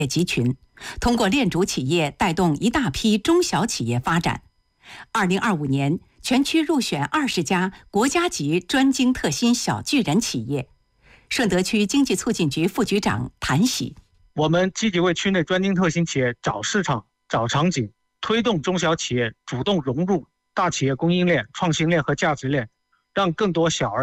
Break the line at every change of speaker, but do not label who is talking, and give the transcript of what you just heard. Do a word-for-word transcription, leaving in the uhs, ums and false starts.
集群，通过链主企业带动一大批中小企业发展。二零二五年，全区入选二十家国家级专精特新小巨人企业。顺德区经济促进局副局长谭喜：
我们积极为区内专精特新企业找市场、找场景，推动中小企业主动融入大企业供应链、创新链和价值链，让更多小而